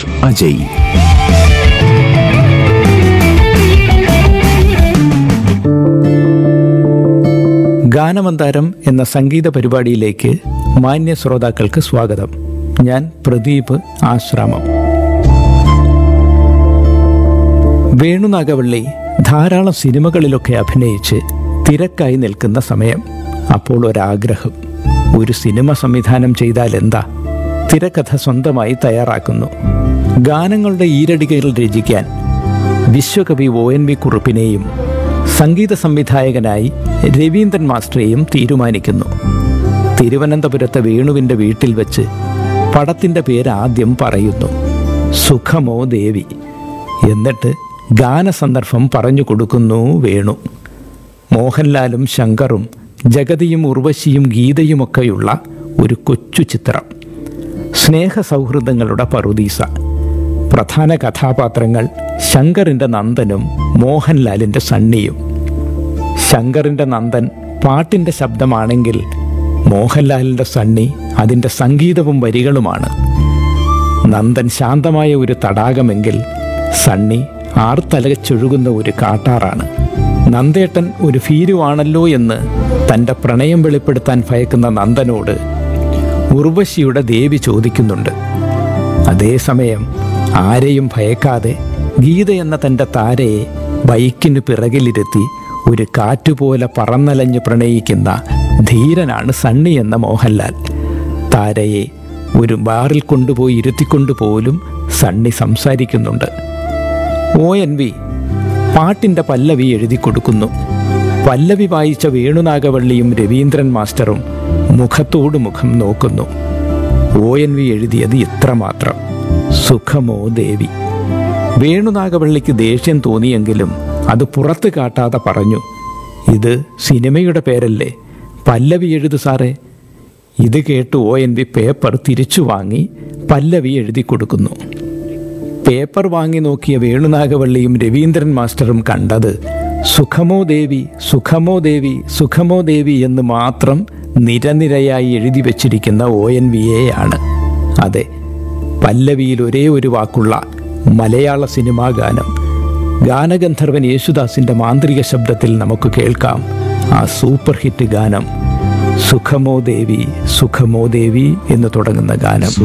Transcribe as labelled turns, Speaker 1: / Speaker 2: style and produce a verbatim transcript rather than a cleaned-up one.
Speaker 1: F Ajay.
Speaker 2: ഗാനമന്താരം എന്ന സംഗീത പരിപാടിയിലേക്ക് മാന്യ ശ്രോതാക്കൾക്ക് സ്വാഗതം. ഞാൻ പ്രദീപ് ആശ്രാമം. വേണുനാഗവള്ളി ധാരാളം സിനിമകളിലൊക്കെ അഭിനയിച്ച് തിരക്കായി നിൽക്കുന്ന സമയം. അപ്പോൾ ഒരാഗ്രഹം, ഒരു സിനിമ സംവിധാനം ചെയ്താൽ എന്താ? തിരക്കഥ സ്വന്തമായി തയ്യാറാക്കുന്നു. ഗാനങ്ങളുടെ ഈരടികൾ രചിക്കാൻ വിശ്വകവി ഒ എൻ വി കുറുപ്പിനെയും സംഗീത സംവിധായകനായി രവീന്ദ്രൻ മാസ്റ്ററെയും തീരുമാനിക്കുന്നു. തിരുവനന്തപുരത്തെ വേണുവിൻ്റെ വീട്ടിൽ വെച്ച് പടത്തിൻ്റെ പേര് ആദ്യം പറയുന്നു, സുഖമോ ദേവി. എന്നിട്ട് ഗാനസന്ദർഭം പറഞ്ഞു കൊടുക്കുന്നു വേണു. മോഹൻലാലും ശങ്കറും ജഗതിയും ഉർവശിയും ഗീതയുമൊക്കെയുള്ള ഒരു കൊച്ചു ചിത്രം. സ്നേഹസൗഹൃദങ്ങളുടെ പറുദീസ. പ്രധാന കഥാപാത്രങ്ങൾ ശങ്കറിൻ്റെ നന്ദനും മോഹൻലാലിൻ്റെ സണ്ണിയും. ശങ്കറിൻ്റെ നന്ദൻ പാട്ടിൻ്റെ ശബ്ദമാണെങ്കിൽ മോഹൻലാലിൻ്റെ സണ്ണി അതിൻ്റെ സംഗീതവും വരികളുമാണ്. നന്ദൻ ശാന്തമായ ഒരു തടാകമെങ്കിൽ സണ്ണി ആർത്തലച്ചൊഴുകുന്ന ഒരു കാട്ടാറാണ്. നന്ദേട്ടൻ ഒരു ഭീരുവാണല്ലോ എന്ന് തൻ്റെ പ്രണയം വെളിപ്പെടുത്താൻ ഭയക്കുന്ന നന്ദനോട് ഉർവശിയുടെ ദേവി ചോദിക്കുന്നുണ്ട്. അതേസമയം ആരെയും ഭയക്കാതെ ഗീത എന്ന തൻ്റെ താരയെ ബൈക്കിന് പിറകിലിരുത്തി ഒരു കാറ്റുപോലെ പറന്നലഞ്ഞ് പ്രണയിക്കുന്ന ധീരനാണ് സണ്ണി എന്ന മോഹൻലാൽ. താരയെ ഒരു ബാറിൽ കൊണ്ടുപോയി ഇരുത്തിക്കൊണ്ട് പോലും സണ്ണി സംസാരിക്കുന്നുണ്ട്. ഒ എൻ വി പാട്ടിൻ്റെ പല്ലവി എഴുതി കൊടുക്കുന്നു. പല്ലവി വായിച്ച വേണുനാഗവള്ളിയും രവീന്ദ്രൻ മാസ്റ്ററും മുഖത്തോട് മുഖം നോക്കുന്നു. ഒ എൻ വി എഴുതിയത് ഇത്രമാത്രം, സുഖമോ ദേവി. വേണുനാഗവള്ളിക്ക് ദേഷ്യം തോന്നിയെങ്കിലും അത് പുറത്ത് കാട്ടാതെ പറഞ്ഞു, ഇത് സിനിമയുടെ പേരല്ലേ, പല്ലവി എഴുതു സാറേ. ഇത് കേട്ട് ഒ എൻ വി പേപ്പർ തിരിച്ചു വാങ്ങി പല്ലവി എഴുതി കൊടുക്കുന്നു. പേപ്പർ വാങ്ങി നോക്കിയ വേണുനാഗവള്ളിയും രവീന്ദ്രൻ മാസ്റ്ററും കണ്ടത് സുഖമോ ദേവി, സുഖമോ ദേവി, സുഖമോ ദേവി എന്ന് മാത്രം നിരനിരയായി എഴുതി വച്ചിരിക്കുന്ന ഒ എൻ വിയെയാണ്. അതെ, പല്ലവിയിൽ ഒരേ ഒരു വാക്കുള്ള മലയാള സിനിമാ ഗാനം. ഗാനഗന്ധർവൻ യേശുദാസിൻ്റെ മാന്ത്രിക ശബ്ദത്തിൽ നമുക്ക് കേൾക്കാം ആ സൂപ്പർ ഹിറ്റ് ഗാനം, സുഖമോ ദേവി, സുഖമോ ദേവി എന്ന് തുടങ്ങുന്ന ഗാനം.